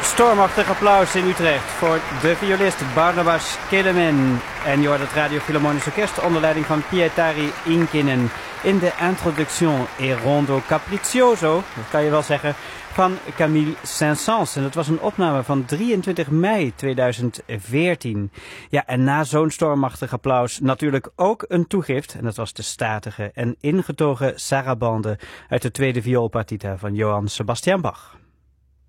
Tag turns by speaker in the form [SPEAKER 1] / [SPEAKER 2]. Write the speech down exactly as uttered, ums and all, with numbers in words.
[SPEAKER 1] Stormachtig applaus in Utrecht voor de violist Barnabas Kelemen. En je hoort het Radio Philharmonisch Orkest onder leiding van Pietari Inkinen in de Introduction e Rondo Capriccioso, dat kan je wel zeggen, van Camille Saint-Saëns. En dat was een opname van drieëntwintig mei tweeduizend veertien. Ja, en na zo'n stormachtig applaus natuurlijk ook een toegift. En dat was de statige en ingetogen sarabande uit de tweede vioolpartita van Johann Sebastian Bach.